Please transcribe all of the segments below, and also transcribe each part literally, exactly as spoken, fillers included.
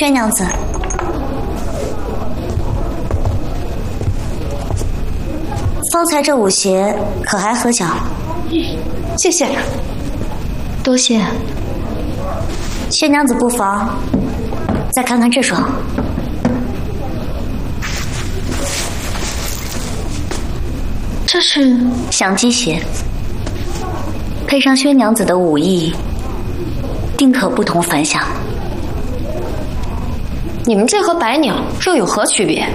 宣娘子，方才这舞鞋可还合脚？ 谢谢， 多谢。 宣娘子不妨再看看这双。 这是响鸡鞋，配上宣娘子的武艺，定可不同凡响。 你们这和百鸟又有何区别？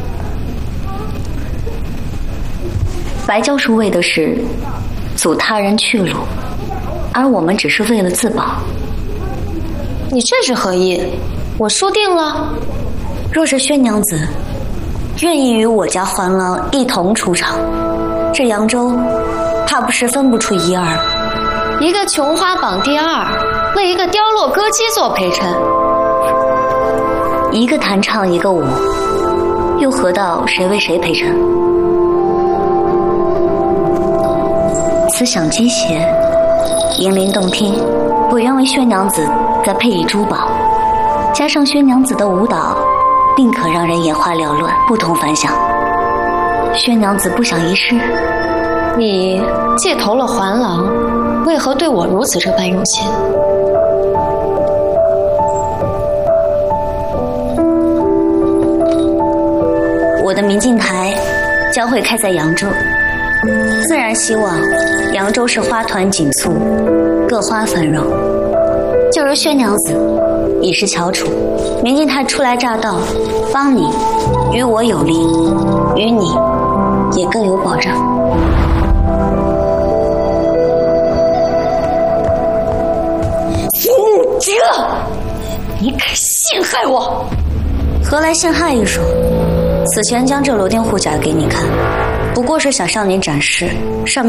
白教授为的是阻他人去路，而我们只是为了自保。 你这是何意？我输定了？ 若是宣娘子愿意与我家环郎一同出场，这扬州怕不是分不出一二。 一个琼花榜第二，为一个凋落歌姬做陪衬， 一个弹唱一个舞，又何到谁为谁陪衬？此响鸡鞋，银铃动听，我愿为宣娘子再配以珠宝，加上宣娘子的舞蹈，定可让人眼花缭乱，不同凡响。宣娘子不想一试？ 你借投了环郎，为何对我如此这般用心？ 我的明镜台将会开在扬州，自然希望扬州是花团锦簇，各花繁荣。就如宣娘子已是翘楚，明镜台初来乍到，帮你与我有利，与你也更有保障。 苏哲，你敢陷害我？ 何来陷害一说？此前将这罗甸护甲给你看，不过是想向你展示上面